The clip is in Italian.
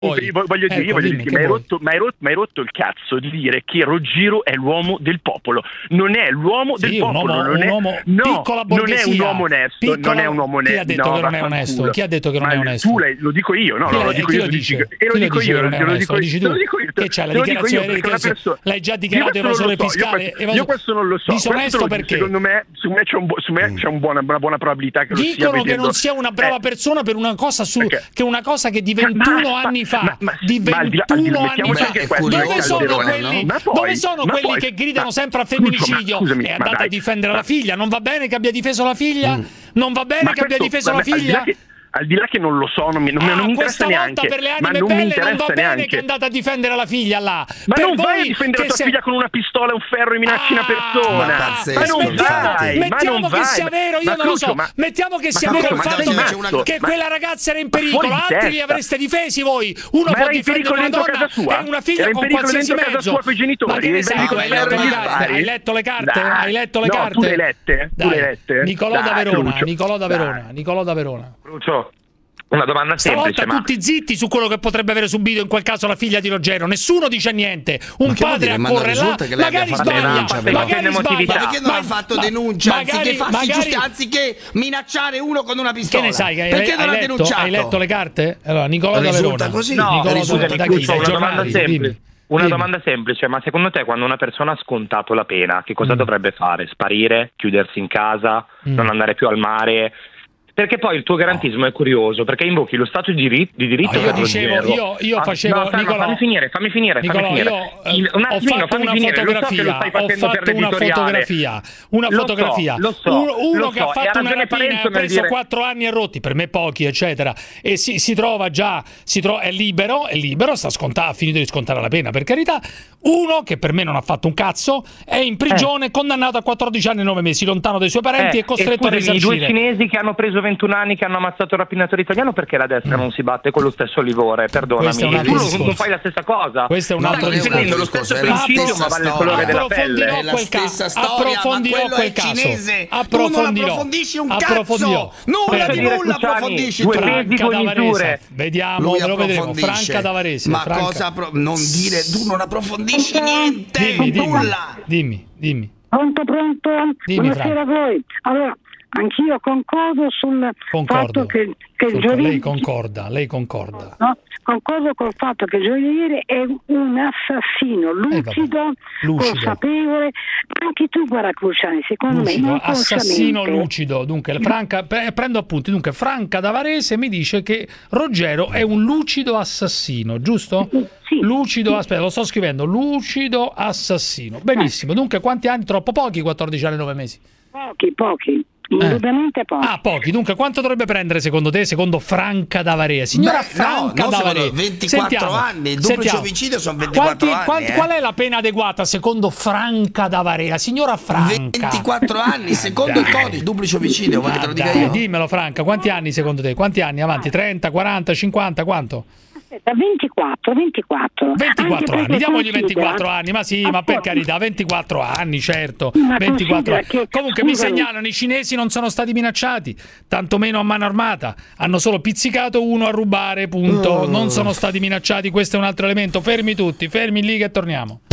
Voglio dire che mi hai rotto il cazzo di dire che Rogero è l'uomo del popolo. Non è l'uomo del popolo, non è un uomo onesto, non è un uomo onesto. Chi ha detto che non è onesto? Chi ha detto che non è onesto? Tu lo dico io, lo dico io. Lo dico io. Che c'è la dichiarazione? L'hai già dichiarato evasore fiscale? Io questo non lo so. Disonesto perché? Secondo me c'è una buona probabilità che lo sia. Dicono che non sia una brava persona per una cosa che una cosa che di 21 anni fa. Di 21 anni fa. Dove sono quelli che gridano sempre a femminicidio? È andata a difendere la figlia. Non va bene che abbia difeso la figlia? Non va bene che abbia difeso la figlia? Al di là che non lo so, non mi interessa neanche. Per le anime belle non va bene che è andata a difendere la figlia là. Ma non vai a difendere tua figlia con una pistola e un ferro e minacci una persona. Ma non vai. Mettiamo che sia vero, io non lo so. Mettiamo che sia vero il fatto che quella ragazza era in pericolo, altri li avreste difesi voi. Uno può difendere una donna e una figlia con qualsiasi mezzo. Ma che ne sai? Hai letto le carte? Hai letto le carte? Tu le lette? Nicolò da Verona. Una domanda semplice. Stavolta tutti zitti su quello che potrebbe avere subito in quel caso la figlia di Rogero. Nessuno dice niente. Un padre accorre là, magari sbaglia. Perché non ha fatto denuncia anziché minacciare uno con una pistola? Che ne sai? Perché non ha denunciato? Hai letto le carte? Allora, Nicolò da Verona. Così? No, Una domanda semplice, ma secondo te quando una persona ha scontato la pena, che cosa dovrebbe fare? Sparire? Chiudersi in casa? Non andare più al mare? Perché poi il tuo garantismo è curioso, perché invochi lo stato di diritto. Io facevo. Nicolò, fammi finire. Nicolò, ho fatto una fotografia. Uno che ha fatto una rapina, ha preso 4 anni e rotti, per me pochi, eccetera, e si trova è libero, ha finito di scontare la pena, per carità. Uno che per me non ha fatto un cazzo, è in prigione, condannato a 14 anni e 9 mesi, lontano dai suoi parenti e costretto a risarcire. I 2 cinesi che hanno preso 21 anni, che hanno ammazzato il rapinatore italiano, perché la destra non si batte con lo stesso livore? Perdonami, tu non fai la stessa cosa. Questo è un altro discorso. Lo stesso principio, ma vale il colore della pelle. Approfondirò quel caso. Tu non approfondisci un cazzo. Nulla di nulla approfondisci. Vediamo, lo vedremo. Franca da Varese. Ma cosa non dire? Tu non approfondisci niente. Nulla. Dimmi. Pronto? Buonasera a voi. Allora, anch'io concordo fatto che lei concorda. No? Concordo col fatto che Gioielli è un assassino lucido, consapevole. Anche tu, guarda, Cruciani, secondo me assassino lucido. Dunque, Franca, prendo appunti. Dunque, Franca da Varese mi dice che Rogero è un lucido assassino, giusto? Sì. Lucido, aspetta, lo sto scrivendo. Lucido assassino. Benissimo. Dunque, quanti anni? Troppo pochi, 14 anni e 9 mesi. Pochi. Indubbiamente pochi. Pochi. Dunque, quanto dovrebbe prendere secondo te, secondo Franca da Varese? Signora Franca da Varese. 24 anni, il duplice omicidio sono 24 anni. Qual è la pena adeguata secondo Franca da Varese? Signora Franca. 24 anni, secondo il codice, duplice omicidio, vuoi che te lo dica io? Dimmelo Franca, quanti anni secondo te? Quanti anni avanti? 30, 40, 50, quanto? 24 anni, diamogli 24 anni, ma sì, ma per carità, 24 anni, certo, 24 anni. Comunque mi segnalano, i cinesi non sono stati minacciati, tantomeno a mano armata, hanno solo pizzicato uno a rubare, punto, non sono stati minacciati, questo è un altro elemento. Fermi tutti, fermi lì che torniamo.